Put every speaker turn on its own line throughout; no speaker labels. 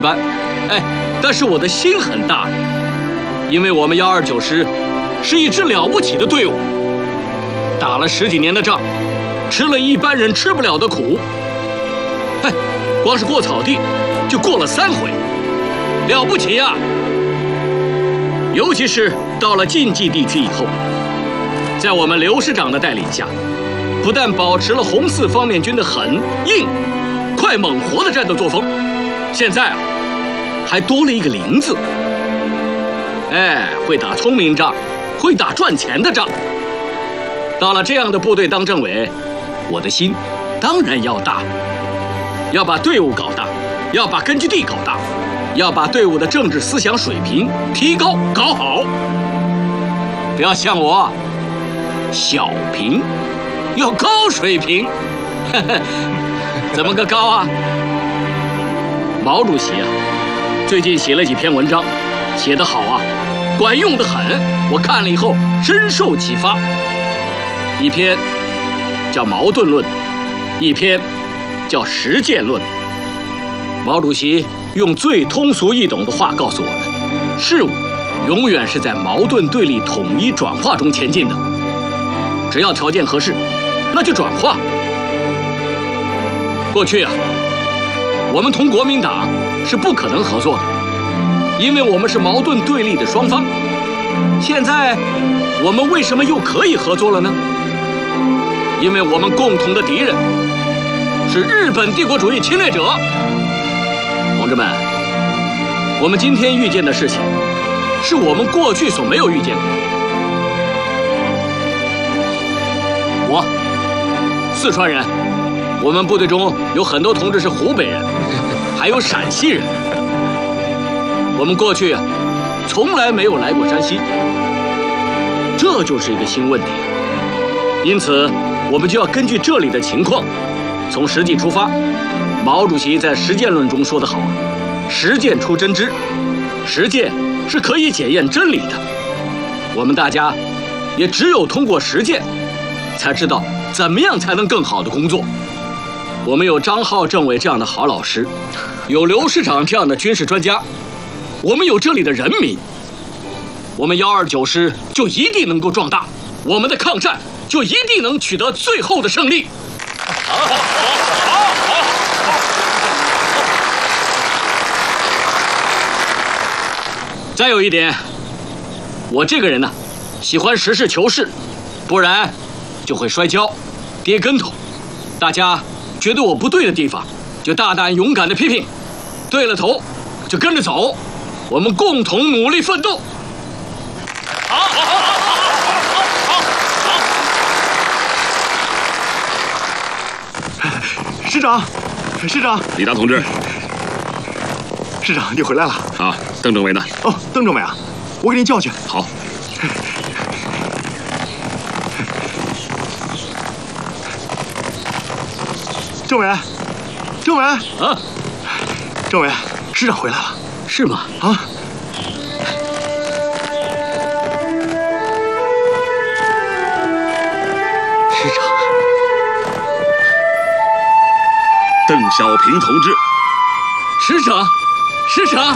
般，哎，但是我的心很大，因为我们129师是一支了不起的队伍，打了10几年的仗，吃了一般人吃不了的苦。哎，光是过草地就过了3回，了不起呀！尤其是到了晋冀地区以后，在我们刘师长的带领下，不但保持了红四方面军的狠、硬、快、猛、活的战斗作风，现在啊，还多了一个灵字。哎，会打聪明仗，会打赚钱的仗。到了这样的部队当政委，我的心当然要大，要把队伍搞大，要把根据地搞大，要把队伍的政治思想水平提高搞好。不要像我小平，要高水平。怎么个高啊？毛主席啊，最近写了几篇文章，写得好啊，管用得很。我看了以后深受启发。一篇叫《矛盾论》，一篇叫《实践论》。毛主席用最通俗易懂的话告诉我们，事物永远是在矛盾对立统一转化中前进的。只要条件合适，那就转化。过去啊，我们同国民党是不可能合作的，因为我们是矛盾对立的双方。现在我们为什么又可以合作了呢？因为我们共同的敌人是日本帝国主义侵略者。同志们，我们今天遇见的事情，是我们过去所没有遇见过。我，四川人，我们部队中有很多同志是湖北人，还有陕西人。我们过去啊，从来没有来过山西，这就是一个新问题。因此，我们就要根据这里的情况，从实际出发。毛主席在《实践论》中说得好啊，实践出真知，实践是可以检验真理的。我们大家也只有通过实践，才知道怎么样才能更好的工作。我们有张浩政委这样的好老师，有刘师长这样的军事专家，我们有这里的人民，我们129师就一定能够壮大，我们的抗战就一定能取得最后的胜利。再有一点，我这个人呢，喜欢实事求是，不然就会摔跤、跌跟头。大家觉得我不对的地方，就大胆勇敢的批评；对了头，就跟着走。我们共同努力奋斗。好。
师长，师长，
李达同志，
师长，你回来了
啊？邓政委呢？
哦，邓政委啊，我给你叫去。
好。
政委，政委
啊，
政委，师长回来了。
是吗？
啊。
师长。
邓小平同志，
师长，师长，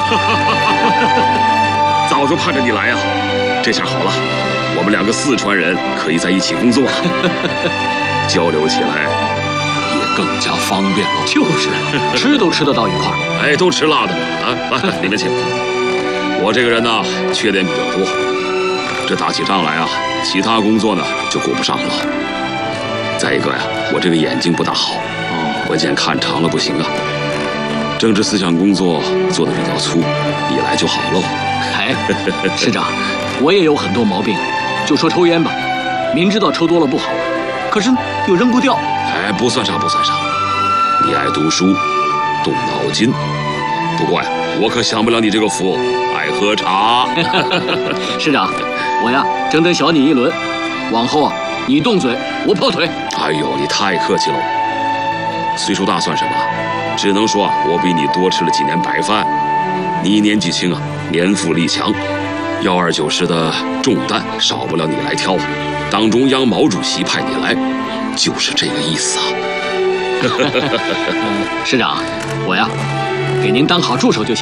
早就盼着你来呀！这下好了，我们2个四川人可以在一起工作，交流起来也更加方便了。
就是，吃都吃得到一块儿。
哎，都吃辣的啊！来，你们请。我这个人呢，缺点比较多，这打起仗来啊，其他工作呢就顾不上了。再一个呀，我这个眼睛不大好。我见看长了不行啊，政治思想工作做得比较粗，一来就好喽。
哎，师长，我也有很多毛病，就说抽烟吧，明知道抽多了不好，可是又扔不掉。
哎，不算啥，不算啥。你爱读书，动脑筋。不过呀，我可享不了你这个福，爱喝茶。
师长，我呀，整整小你一轮，往后啊，你动嘴，我跑腿。
哎呦，你太客气了。岁数大算什么？只能说我比你多吃了几年白饭。你年纪轻啊，年富力强，129师的重担少不了你来挑。党中央毛主席派你来，就是这个意思啊。
师长，我呀，给您当好助手就行。